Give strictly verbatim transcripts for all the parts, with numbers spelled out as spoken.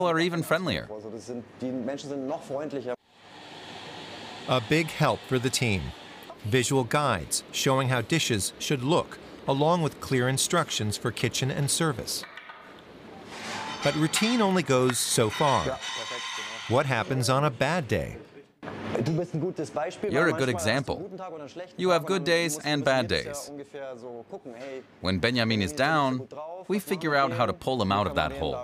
are even friendlier. A big help for the team. Visual guides showing how dishes should look, along with clear instructions for kitchen and service. But routine only goes so far. What happens on a bad day? You're a good example. You have good days and bad days. When Benjamin is down, we figure out how to pull him out of that hole.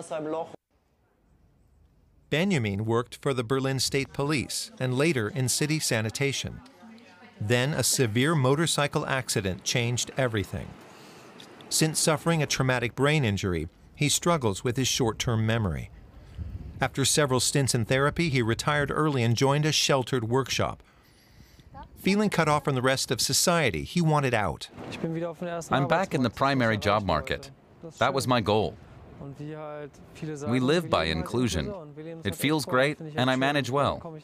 Benjamin worked for the Berlin State Police and later in city sanitation. Then a severe motorcycle accident changed everything. Since suffering a traumatic brain injury, he struggles with his short-term memory. After several stints in therapy, he retired early and joined a sheltered workshop. Feeling cut off from the rest of society, he wanted out. I'm back in the primary job market. That was my goal. We live by inclusion. It feels great, and I manage well.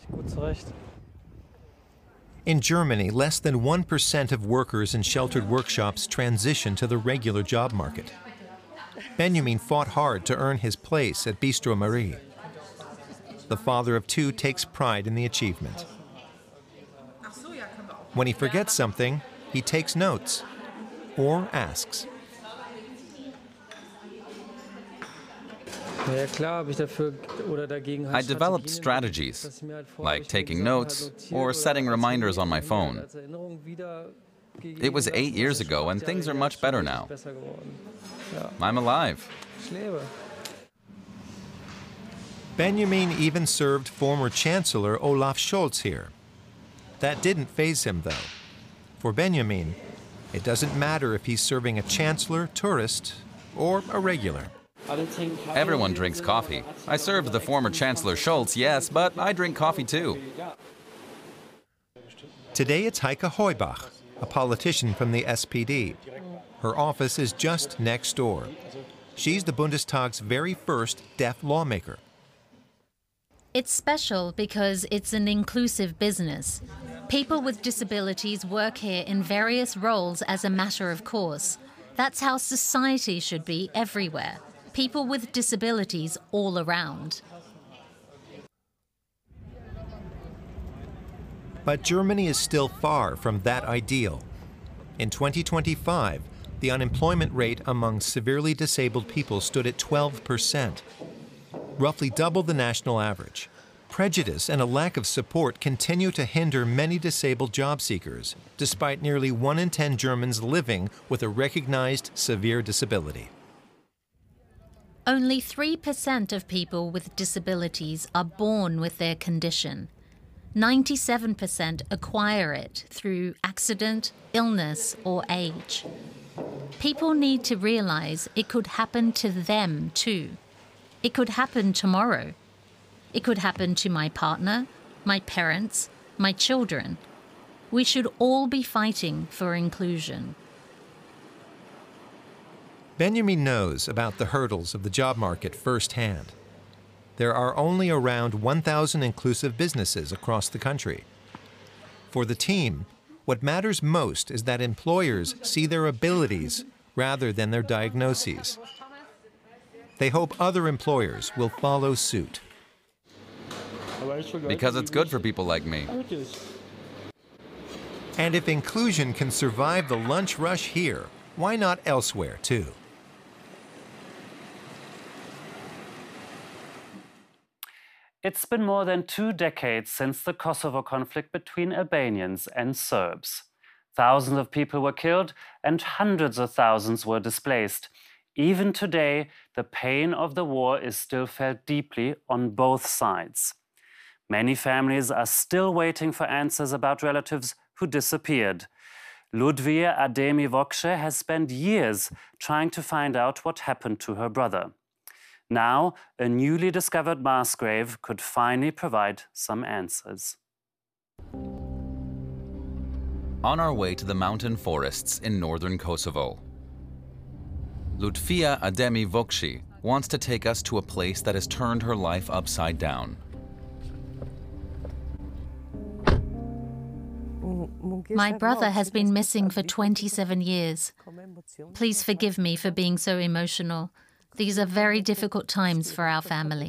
In Germany, less than one percent of workers in sheltered workshops transition to the regular job market. Benjamin fought hard to earn his place at Bistro Marie. The father of two takes pride in the achievement. When he forgets something, he takes notes or asks. I developed strategies, like taking notes or setting reminders on my phone. It was eight years ago, and things are much better now. I'm alive. Benjamin even served former Chancellor Olaf Scholz here. That didn't faze him, though. For Benjamin, it doesn't matter if he's serving a chancellor, tourist, or a regular. Everyone drinks coffee. I served the former Chancellor Scholz, yes, but I drink coffee too. Today it's Heike Heubach, a politician from the S P D. Her office is just next door. She's the Bundestag's very first deaf lawmaker. It's special because it's an inclusive business. People with disabilities work here in various roles as a matter of course. That's how society should be everywhere. People with disabilities all around. But Germany is still far from that ideal. In twenty twenty-five, the unemployment rate among severely disabled people stood at twelve percent, roughly double the national average. Prejudice and a lack of support continue to hinder many disabled job seekers, despite nearly one in ten Germans living with a recognized severe disability. Only three percent of people with disabilities are born with their condition. ninety-seven percent acquire it through accident, illness, or age. People need to realize it could happen to them too. It could happen tomorrow. It could happen to my partner, my parents, my children. We should all be fighting for inclusion. Benjamin knows about the hurdles of the job market firsthand. There are only around one thousand inclusive businesses across the country. For the team, what matters most is that employers see their abilities rather than their diagnoses. They hope other employers will follow suit. Because it's good for people like me. And if inclusion can survive the lunch rush here, why not elsewhere, too? It's been more than two decades since the Kosovo conflict between Albanians and Serbs. Thousands of people were killed and hundreds of thousands were displaced. Even today, the pain of the war is still felt deeply on both sides. Many families are still waiting for answers about relatives who disappeared. Ludwia Ademi Vokce has spent years trying to find out what happened to her brother. Now, a newly discovered mass grave could finally provide some answers. On our way to the mountain forests in northern Kosovo, Ludwia Ademi Vokce wants to take us to a place that has turned her life upside down. My brother has been missing for twenty-seven years. Please forgive me for being so emotional. These are very difficult times for our family.